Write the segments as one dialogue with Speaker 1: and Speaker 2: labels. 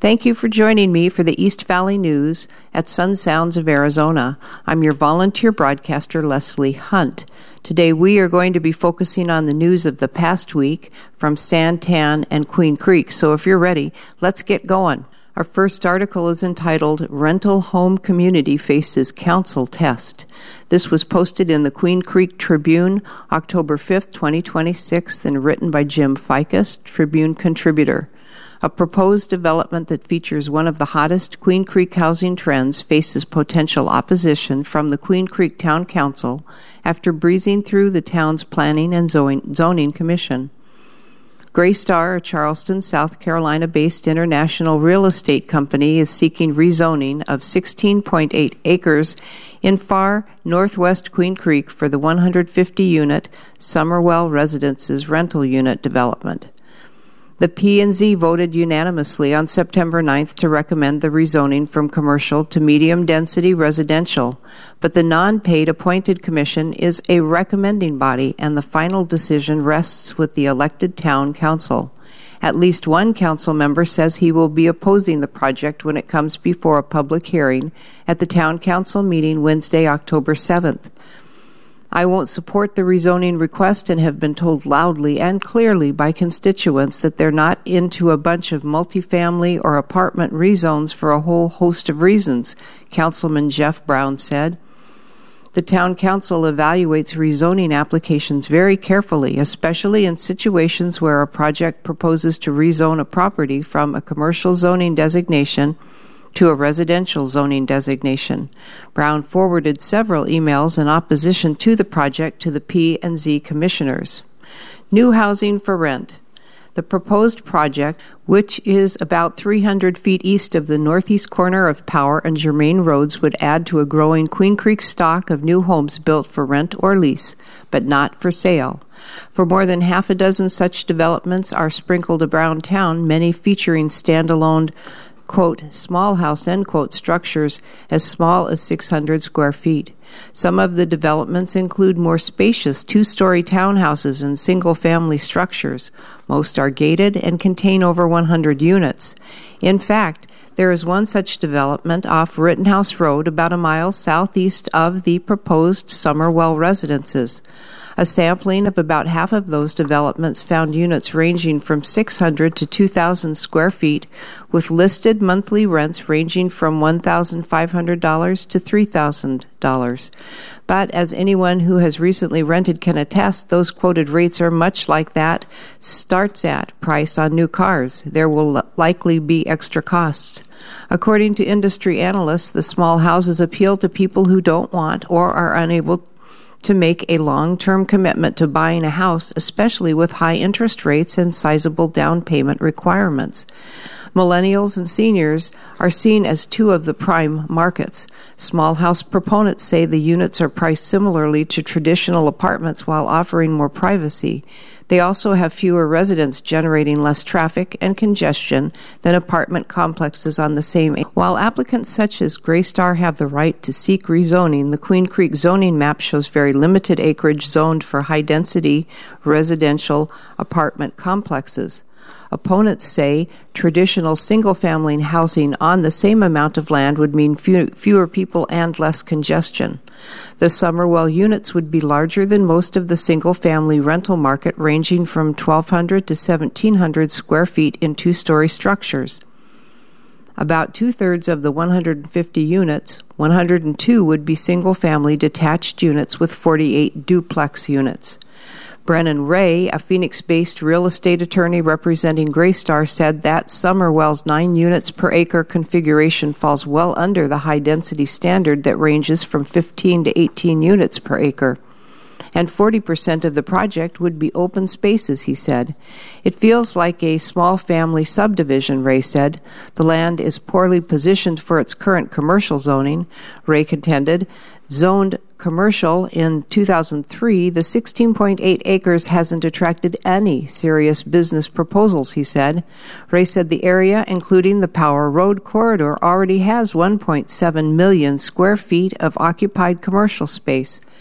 Speaker 1: Thank you for joining me for the East Valley News at Sun Sounds of Arizona. I'm your volunteer broadcaster, Leslie Hunt. Today we are going to be focusing on the news of the past week from Santan and Queen Creek. So if you're ready, let's get going. Our first article is entitled, Rental Home Community Faces Council Test. This was posted in the Queen Creek Tribune, October 5th, 2026, and written by Jim Ficus, Tribune contributor. A proposed development that features one of the hottest Queen Creek housing trends faces potential opposition from the Queen Creek Town Council after breezing through the town's Planning and Zoning Commission. Greystar, a Charleston, South Carolina-based international real estate company, is seeking rezoning of 16.8 acres in far northwest Queen Creek for the 150-unit Summerwell Residences rental unit development. The P&Z voted unanimously on September 9th to recommend the rezoning from commercial to medium-density residential, but the non-paid appointed commission is a recommending body, and the final decision rests with the elected town council. At least one council member says he will be opposing the project when it comes before a public hearing at the town council meeting Wednesday, October 7th. I won't support the rezoning request and have been told loudly and clearly by constituents that they're not into a bunch of multifamily or apartment rezones for a whole host of reasons, Councilman Jeff Brown said. The town council evaluates rezoning applications very carefully, especially in situations where a project proposes to rezone a property from a commercial zoning designation to a residential zoning designation. Brown forwarded several emails in opposition to the project to the P&Z commissioners. New housing for rent. The proposed project, which is about 300 feet east of the northeast corner of Power and Germain Roads, would add to a growing Queen Creek stock of new homes built for rent or lease, but not for sale. For more than half a dozen such developments are sprinkled around town, many featuring standalone quote, small house, end quote, structures as small as 600 square feet. Some of the developments include more spacious two-story townhouses and single-family structures. Most are gated and contain over 100 units. In fact, there is one such development off Rittenhouse Road about a mile southeast of the proposed Summerwell Residences. A sampling of about half of those developments found units ranging from 600 to 2,000 square feet, with listed monthly rents ranging from $1,500 to $3,000. But as anyone who has recently rented can attest, those quoted rates are much like that starts at price on new cars. There will likely be extra costs. According to industry analysts, the small houses appeal to people who don't want or are unable to make a long-term commitment to buying a house, especially with high interest rates and sizable down payment requirements. Millennials and seniors are seen as two of the prime markets. Small house proponents say the units are priced similarly to traditional apartments while offering more privacy. They also have fewer residents, generating less traffic and congestion than apartment complexes on the same. While applicants such as Greystar have the right to seek rezoning, the Queen Creek zoning map shows very limited acreage zoned for high-density residential apartment complexes. Opponents say traditional single-family housing on the same amount of land would mean fewer people and less congestion. The Summerwell units would be larger than most of the single-family rental market, ranging from 1,200 to 1,700 square feet in two-story structures. About two-thirds of the 150 units, 102 would be single-family detached units with 48 duplex units. Brennan Ray, a Phoenix-based real estate attorney representing Greystar, said that Summerwell's 9 units per acre configuration falls well under the high-density standard that ranges from 15 to 18 units per acre. And 40% of the project would be open spaces, he said. It feels like a small family subdivision, Ray said. The land is poorly positioned for its current commercial zoning, Ray contended. Zoned commercial in 2003, the 16.8 acres hasn't attracted any serious business proposals, he said. Ray said the area, including the Power Road corridor, already has 1.7 million square feet of occupied commercial space.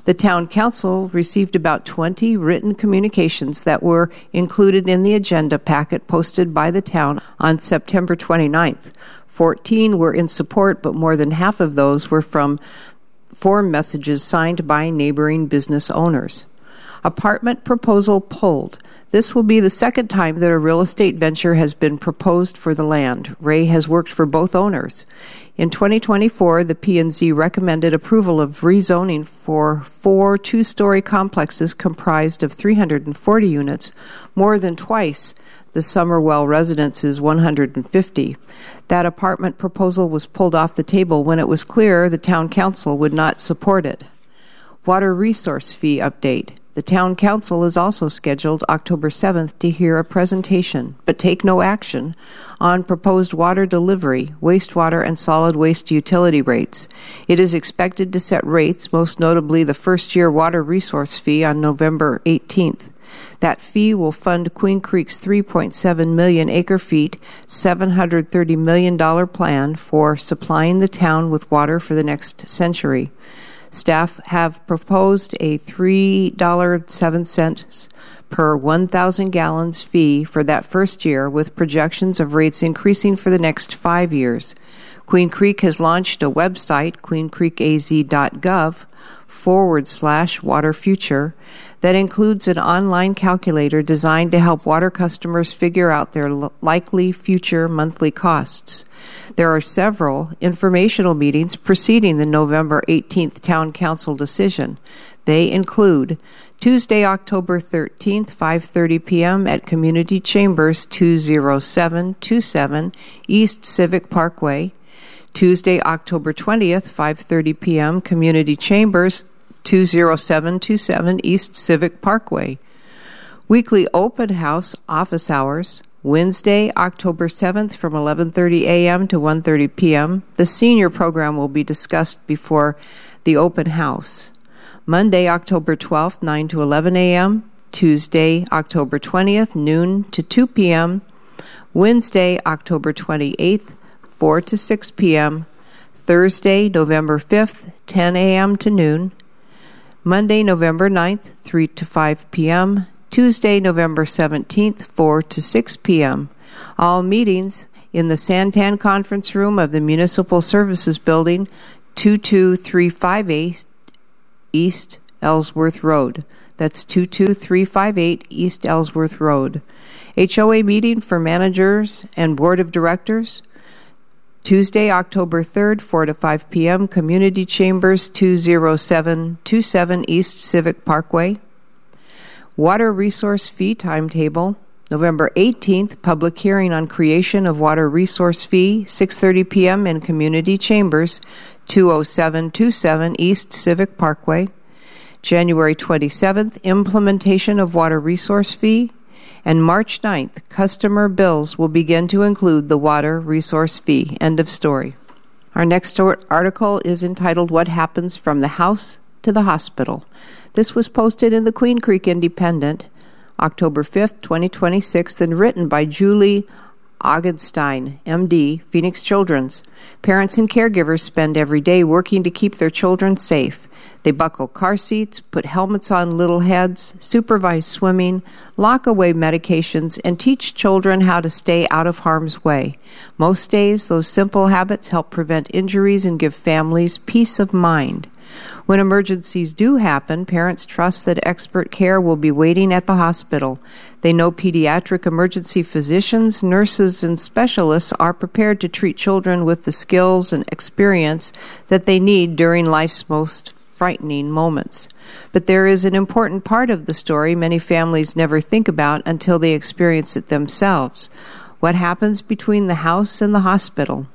Speaker 1: The Town Council received about 20 written communications that were included in the agenda packet posted by the town on September 29th. 14 were in support, but more than half of those were from form messages signed by neighboring business owners. Apartment proposal pulled. This will be the second time that a real estate venture has been proposed for the land. Ray has worked for both owners. In 2024, the P&Z recommended approval of rezoning for 4 two-story complexes comprised of 340 units, more than twice the Summerwell Residence's 150. That apartment proposal was pulled off the table when it was clear the Town Council would not support it. Water resource fee update. The Town Council is also scheduled October 7th to hear a presentation, but take no action, on proposed water delivery, wastewater, and solid waste utility rates. It is expected to set rates, most notably the first-year water resource fee, on November 18th. That fee will fund Queen Creek's 3.7 million acre-feet, $730 million plan for supplying the town with water for the next century. Staff have proposed a $3.07 per 1,000 gallons fee for that first year, with projections of rates increasing for the next 5 years. Queen Creek has launched a website, queencreekaz.gov/water future, that includes an online calculator designed to help water customers figure out their likely future monthly costs. There are several informational meetings preceding the November 18th Town Council decision. They include Tuesday, October 13th, 5:30 p.m. at Community Chambers, 20727 East Civic Parkway. Tuesday, October 20th, 5:30 p.m., Community Chambers, 20727 East Civic Parkway. Weekly open house office hours, Wednesday, October 7th from 11:30 a.m. to 1:30 p.m. The senior program will be discussed before the open house. Monday, October 12th, 9 to 11 a.m. Tuesday, October 20th, noon to 2 p.m. Wednesday, October 28th, 4 to 6 p.m. Thursday, November 5th, 10 a.m. to noon. Monday, November 9th, 3 to 5 p.m. Tuesday, November 17th, 4 to 6 p.m. All meetings in the Santan Conference Room of the Municipal Services Building, 22358 East Ellsworth Road. That's 22358 East Ellsworth Road. HOA meeting for managers and board of directors, Tuesday, October 3rd, 4 to 5 p.m., Community Chambers, 20727 East Civic Parkway. Water resource fee timetable, November 18th, public hearing on creation of water resource fee, 6:30 p.m. in Community Chambers, 20727 East Civic Parkway. January 27th, implementation of water resource fee. And March 9th, customer bills will begin to include the water resource fee. End of story. Our next article is entitled, What Happens from the House to the Hospital. This was posted in the Queen Creek Independent, October 5th, 2026, and written by Julie Augenstein, MD, Phoenix Children's. Parents and caregivers spend every day working to keep their children safe. They buckle car seats, put helmets on little heads, supervise swimming, lock away medications, and teach children how to stay out of harm's way. Most days, those simple habits help prevent injuries and give families peace of mind. When emergencies do happen, parents trust that expert care will be waiting at the hospital. They know pediatric emergency physicians, nurses, and specialists are prepared to treat children with the skills and experience that they need during life's most frightening moments. But there is an important part of the story many families never think about until they experience it themselves. What happens between the house and the hospital?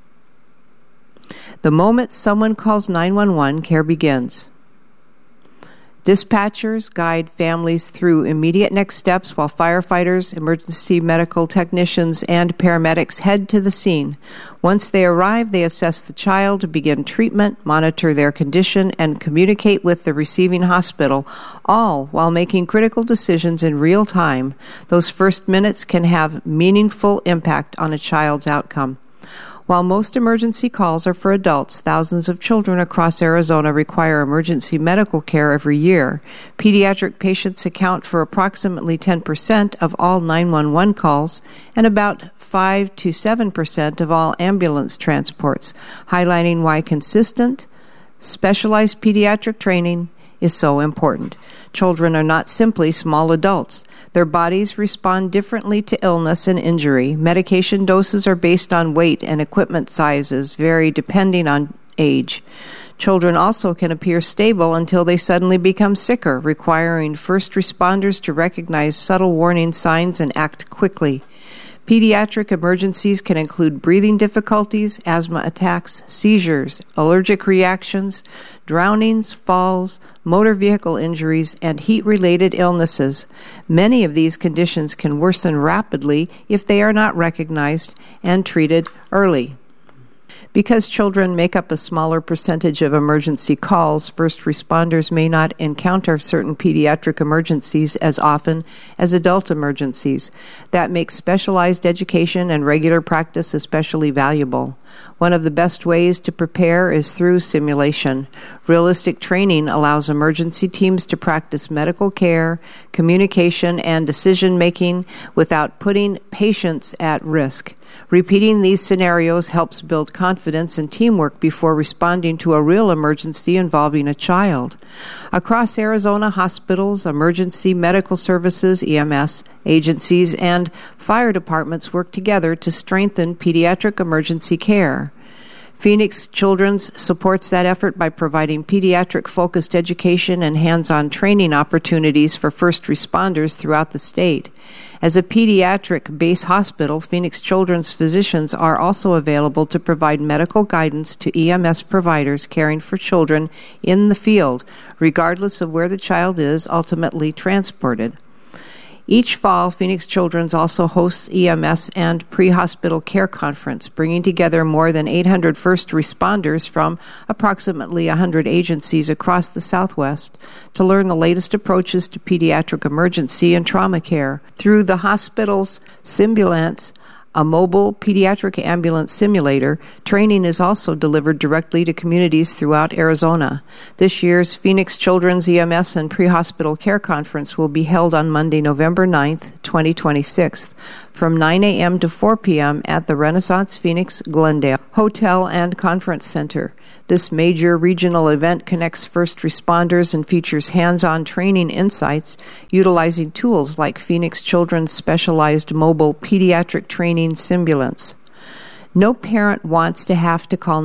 Speaker 1: The moment someone calls 911, care begins. Dispatchers guide families through immediate next steps while firefighters, emergency medical technicians, and paramedics head to the scene. Once they arrive, they assess the child, begin treatment, monitor their condition, and communicate with the receiving hospital, all while making critical decisions in real time. Those first minutes can have meaningful impact on a child's outcome. While most emergency calls are for adults, thousands of children across Arizona require emergency medical care every year. Pediatric patients account for approximately 10% of all 911 calls and about 5 to 7% of all ambulance transports, highlighting why consistent, specialized pediatric training is so important. Children are not simply small adults. Their bodies respond differently to illness and injury. Medication doses are based on weight, and equipment sizes vary depending on age. Children also can appear stable until they suddenly become sicker, requiring first responders to recognize subtle warning signs and act quickly. Pediatric emergencies can include breathing difficulties, asthma attacks, seizures, allergic reactions, drownings, falls, motor vehicle injuries, and heat-related illnesses. Many of these conditions can worsen rapidly if they are not recognized and treated early. Because children make up a smaller percentage of emergency calls, first responders may not encounter certain pediatric emergencies as often as adult emergencies. That makes specialized education and regular practice especially valuable. One of the best ways to prepare is through simulation. Realistic training allows emergency teams to practice medical care, communication, and decision-making without putting patients at risk. Repeating these scenarios helps build confidence and teamwork before responding to a real emergency involving a child. Across Arizona, hospitals, emergency medical services, EMS, agencies, and fire departments work together to strengthen pediatric emergency care. Phoenix Children's supports that effort by providing pediatric-focused education and hands-on training opportunities for first responders throughout the state. As a pediatric base hospital, Phoenix Children's physicians are also available to provide medical guidance to EMS providers caring for children in the field, regardless of where the child is ultimately transported. Each fall, Phoenix Children's also hosts EMS and Pre-Hospital Care Conference, bringing together more than 800 first responders from approximately 100 agencies across the Southwest to learn the latest approaches to pediatric emergency and trauma care. Through the hospital's Simbulance, a mobile pediatric ambulance simulator, training is also delivered directly to communities throughout Arizona. This year's Phoenix Children's EMS and Pre-Hospital Care Conference will be held on Monday, November 9th, 2026, from 9 a.m. to 4 p.m. at the Renaissance Phoenix Glendale Hotel and Conference Center. This major regional event connects first responders and features hands-on training insights utilizing tools like Phoenix Children's specialized mobile pediatric training Simbulance. No parent wants to have to call